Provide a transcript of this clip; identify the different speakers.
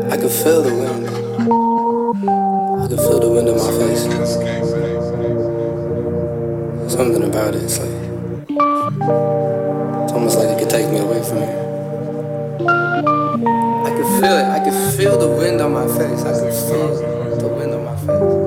Speaker 1: I can feel the wind. I can feel the wind in my face. Something about it, it's almost like it could take me away from here. I can feel it. I can feel the wind on my face. I can feel the wind on my face.